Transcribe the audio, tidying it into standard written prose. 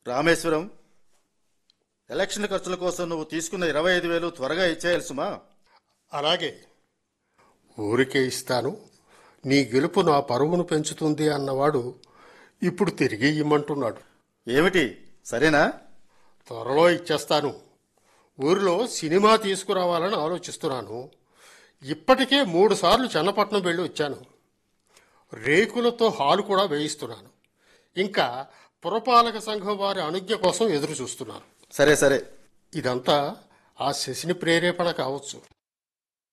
Rameswaram, election ఖర్చుల కోసం నువ్వు తీసుకున్న 25,000 త్వరగా ఇచ్చేయాలి సుమా. అలాగే, ఊరికే ఇస్తాను, నీ గెలుపు నా పరువును పెంచుతుంది అన్నవాడు ఇప్పుడు తిరిగి ఇమ్మంటున్నాడు. ఏమిటి, సరేనా? త్వరలో ఇచ్చేస్తాను. ఊరిలో సినిమా తీసుకురావాలని ఆలోచిస్తున్నాను. ఇప్పటికే 3 సార్లు చన్నపట్నం వెళ్ళి వచ్చాను. రేకులతో హాలు కూడా వేయిస్తున్నాను. ఇంకా పురపాలక సంఘం వారి అనుజ్ఞ కోసం ఎదురు చూస్తున్నాను. సరే సరే. ఇదంతా ఆ శశిని ప్రేరేపణ కావచ్చు.